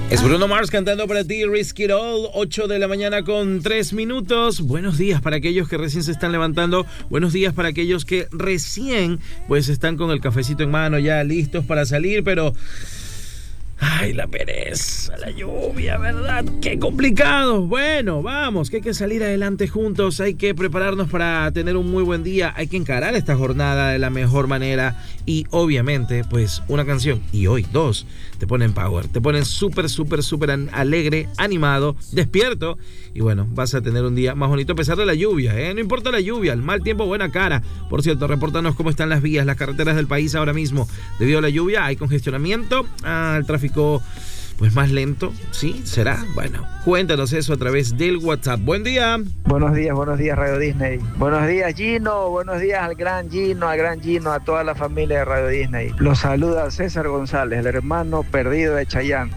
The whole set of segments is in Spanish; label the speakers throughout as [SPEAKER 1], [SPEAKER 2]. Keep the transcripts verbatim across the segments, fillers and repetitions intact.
[SPEAKER 1] Es Bruno Mars cantando para ti, Risk It All, ocho de la mañana con tres minutos. Buenos días para aquellos que recién se están levantando. Buenos días para aquellos que recién pues están con el cafecito en mano, ya listos para salir, pero... ay, la pereza, la lluvia, ¿verdad? ¡Qué complicado! Bueno, vamos, que hay que salir adelante juntos, hay que prepararnos para tener un muy buen día, hay que encarar esta jornada de la mejor manera y obviamente, pues, una canción, y hoy dos, te ponen power, te ponen súper, súper, súper alegre, animado, despierto, y bueno, vas a tener un día más bonito a pesar de la lluvia, ¿eh? No importa la lluvia, el mal tiempo, buena cara. Por cierto, repórtanos cómo están las vías, las carreteras del país ahora mismo. Debido a la lluvia hay congestionamiento, ah, el tráfico pues más lento, ¿sí? ¿Será? Bueno, cuéntanos eso a través del WhatsApp. Buen día.
[SPEAKER 2] Buenos días, buenos días Radio Disney. Buenos días Gino, buenos días al gran Gino, al gran Gino, a toda la familia de Radio Disney. Los saluda César González, el hermano perdido de Chayanne.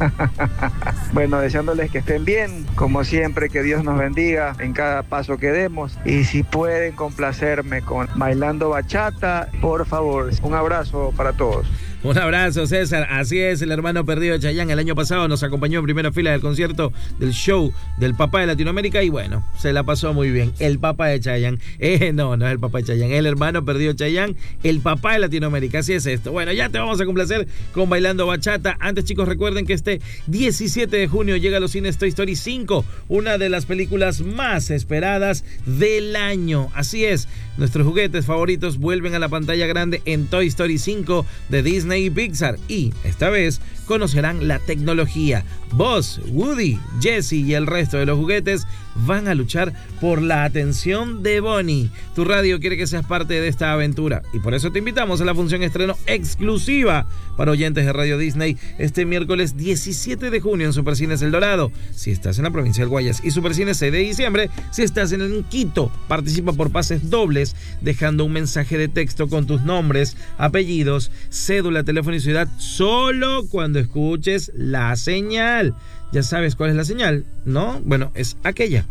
[SPEAKER 2] Bueno, deseándoles que estén bien, como siempre, que Dios nos bendiga en cada paso que demos. Y si pueden complacerme con Bailando Bachata, por favor. Un abrazo para todos.
[SPEAKER 1] Un abrazo, César. Así es, el hermano perdido de Chayanne. El año pasado nos acompañó en primera fila del concierto del show del Papá de Latinoamérica y bueno, se la pasó muy bien. El Papá de Chayanne. Eh, no, no es el Papá de Chayanne, el hermano perdido de Chayanne, el Papá de Latinoamérica. Así es esto. Bueno, ya te vamos a complacer con Bailando Bachata. Antes, chicos, recuerden que este diecisiete de junio llega a los cines Toy Story cinco, una de las películas más esperadas del año. Así es, nuestros juguetes favoritos vuelven a la pantalla grande en Toy Story cinco de Disney y Pixar, y esta vez conocerán la tecnología. Buzz, Woody, Jessie y el resto de los juguetes van a luchar por la atención de Bonnie. Tu radio quiere que seas parte de esta aventura y por eso te invitamos a la función estreno exclusiva para oyentes de Radio Disney este miércoles diecisiete de junio en Supercines El Dorado, si estás en la provincia del Guayas, y Supercines seis de diciembre si estás en Quito. Participa por pases dobles dejando un mensaje de texto con tus nombres, apellidos, cédula, teléfono y ciudad solo cuando escuches la señal. ¿Ya sabes cuál es la señal? ¿No? Bueno, es aquella.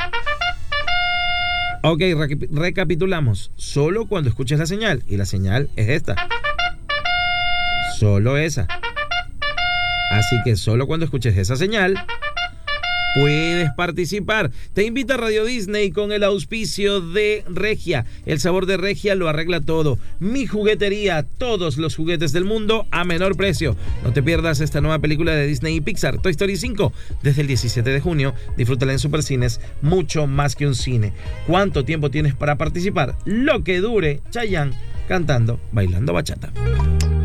[SPEAKER 1] Ok, re- recapitulamos. Solo cuando escuches la señal. Y la señal es esta. Solo esa. Así que solo cuando escuches esa señal puedes participar. Te invita a Radio Disney con el auspicio de Regia. El sabor de Regia lo arregla todo. Mi Juguetería, todos los juguetes del mundo a menor precio. No te pierdas esta nueva película de Disney y Pixar, Toy Story cinco, desde el diecisiete de junio. Disfrútala en Supercines, mucho más que un cine. ¿Cuánto tiempo tienes para participar? Lo que dure. Chayanne cantando Bailando Bachata.